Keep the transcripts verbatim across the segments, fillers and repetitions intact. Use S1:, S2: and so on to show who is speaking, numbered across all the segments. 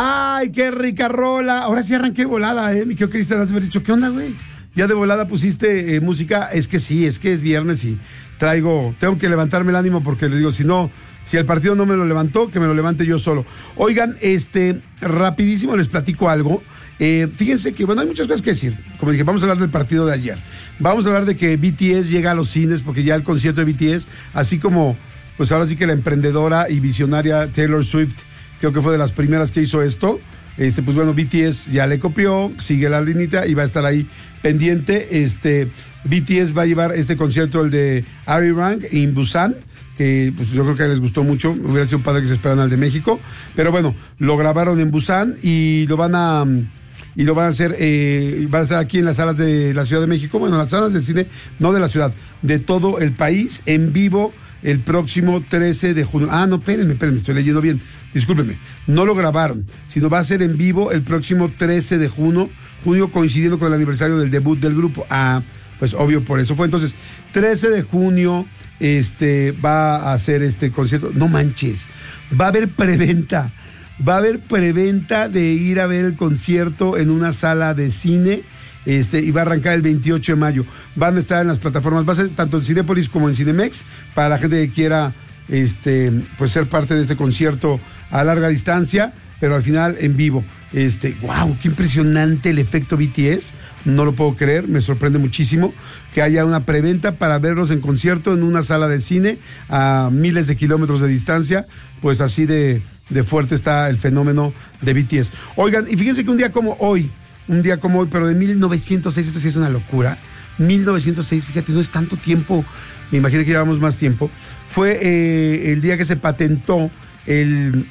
S1: ¡Ay, qué rica rola! Ahora sí arranqué volada, ¿eh? Mi querido Cristian, has dicho, ¿qué onda, güey? Ya de volada pusiste eh, música. Es que sí, es que es viernes y traigo... Tengo que levantarme el ánimo porque les digo, si no... Si el partido no me lo levantó, que me lo levante yo solo. Oigan, este, rapidísimo les platico algo. Eh, fíjense que, bueno, hay muchas cosas que decir. Como dije, vamos a hablar del partido de ayer. Vamos a hablar de que B T S llega a los cines, porque ya el concierto de B T S, así como, pues ahora sí que la emprendedora y visionaria Taylor Swift, creo que fue de las primeras que hizo esto. Este, pues bueno, B T S ya le copió, sigue la linita y va a estar ahí pendiente. Este, B T S va a llevar este concierto, el de Arirang en Busan, que pues yo creo que les gustó mucho. Hubiera sido padre que se esperaran al de México, pero bueno, lo grabaron en Busan y lo van a y lo van a hacer, eh, van a estar aquí en las salas de la Ciudad de México, bueno, las salas de cine, no de la ciudad, de todo el país, en vivo, el próximo trece de junio. Ah, no, espérenme, espérenme, estoy leyendo bien, discúlpenme, no lo grabaron, sino va a ser en vivo el próximo trece de junio, junio coincidiendo con el aniversario del debut del grupo. Ah, pues obvio, por eso fue. Entonces, trece de junio, este, va a hacer este concierto. No manches, va a haber preventa, va a haber preventa de ir a ver el concierto en una sala de cine, este, y va a arrancar el veintiocho de mayo. Van a estar en las plataformas, va a ser tanto en Cinépolis como en Cinemex, para la gente que quiera, este, pues ser parte de este concierto a larga distancia, pero al final en vivo. Este, wow, qué impresionante el efecto B T S, no lo puedo creer, me sorprende muchísimo que haya una preventa para verlos en concierto en una sala de cine a miles de kilómetros de distancia. Pues así de, de fuerte está el fenómeno de B T S. Oigan, y fíjense que un día como hoy, un día como hoy, pero de mil novecientos seis, esto sí es una locura, mil novecientos seis, fíjate, no es tanto tiempo, me imagino que llevamos más tiempo, fue eh, el día que se patentó el...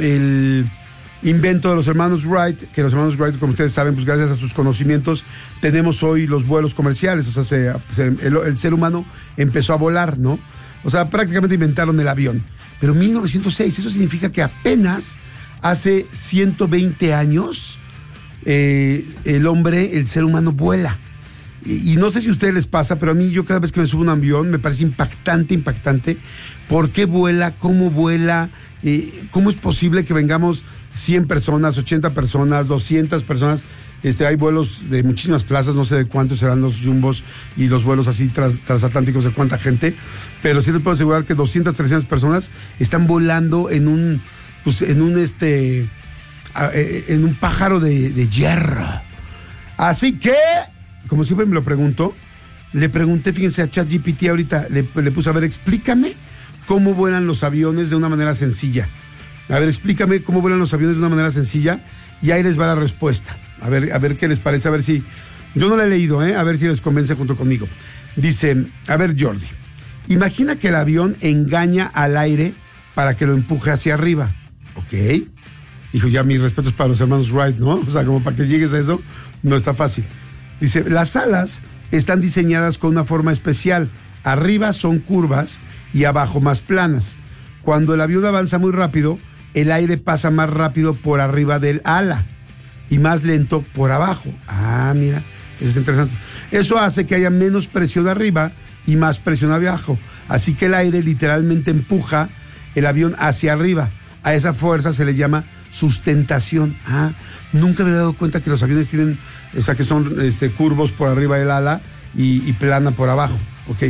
S1: el invento de los hermanos Wright, que los hermanos Wright, como ustedes saben, pues gracias a sus conocimientos tenemos hoy los vuelos comerciales. O sea, se, se, el, el ser humano empezó a volar, ¿no? O sea, prácticamente inventaron el avión. Pero mil novecientos seis, eso significa que apenas hace ciento veinte años eh, el hombre, el ser humano vuela. Y, y no sé si a ustedes les pasa, pero a mí, yo cada vez que me subo a un avión me parece impactante, impactante. ¿Por qué vuela? ¿Cómo vuela? Eh, ¿Cómo es posible que vengamos cien personas, ochenta personas, doscientas personas? Este, hay vuelos de muchísimas plazas, no sé de cuántos serán los jumbos y los vuelos así tras, transatlánticos, de cuánta gente, pero sí les puedo asegurar que doscientas, trescientas personas están volando en un, pues en un este, en un pájaro de, de hierro. Así que, como siempre me lo pregunto, le pregunté, fíjense, a ChatGPT ahorita, le, le puse, a ver, explícame cómo vuelan los aviones de una manera sencilla. A ver, explícame cómo vuelan los aviones de una manera sencilla, y ahí les va la respuesta. A ver, a ver qué les parece, a ver si... Yo no la he leído, ¿eh? A ver si les convence junto conmigo. Dice, a ver, Jordi, imagina que el avión engaña al aire para que lo empuje hacia arriba. ¿Ok? Dijo, ya mis respetos para los hermanos Wright, ¿no? O sea, como para que llegues a eso, no está fácil. Dice, las alas están diseñadas con una forma especial. Arriba son curvas y abajo más planas. Cuando el avión avanza muy rápido, el aire pasa más rápido por arriba del ala y más lento por abajo. Ah, mira, eso es interesante. Eso hace que haya menos presión arriba y más presión abajo. Así que el aire literalmente empuja el avión hacia arriba. A esa fuerza se le llama sustentación. Ah, nunca me había dado cuenta que los aviones tienen, o sea, que son este, curvos por arriba del ala y, y plana por abajo. Ok.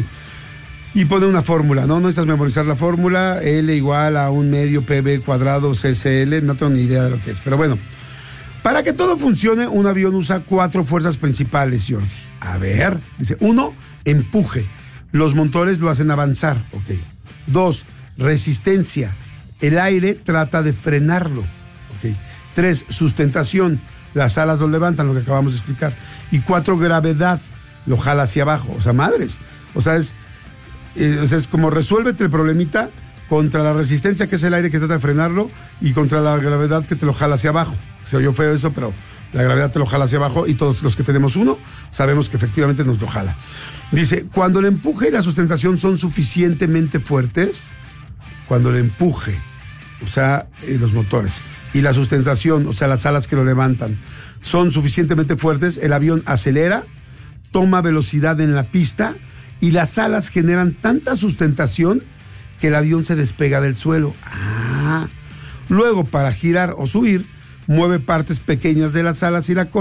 S1: Y pone una fórmula, ¿no? No necesitas memorizar la fórmula. L igual a un medio P B cuadrado C C L. No tengo ni idea de lo que es. Pero bueno, para que todo funcione, un avión usa cuatro fuerzas principales, Jordi. A ver, dice, uno, empuje. Los motores lo hacen avanzar. Ok. Dos, resistencia. El aire trata de frenarlo. Ok. Tres, sustentación. Las alas lo levantan, lo que acabamos de explicar. Y cuatro, gravedad. Lo jala hacia abajo. O sea, madres. O sea, es... Eh, o sea, es como resuélvete el problemita contra la resistencia, que es el aire que trata de frenarlo, y contra la gravedad que te lo jala hacia abajo. Se oyó feo eso, pero la gravedad te lo jala hacia abajo, y todos los que tenemos uno sabemos que efectivamente nos lo jala. Dice, cuando el empuje y la sustentación son suficientemente fuertes, cuando el empuje, o sea, eh, los motores, y la sustentación, o sea, las alas que lo levantan, son suficientemente fuertes, el avión acelera, toma velocidad en la pista, y las alas generan tanta sustentación que el avión se despega del suelo. Ah. Luego, para girar o subir, mueve partes pequeñas de las alas y la cola.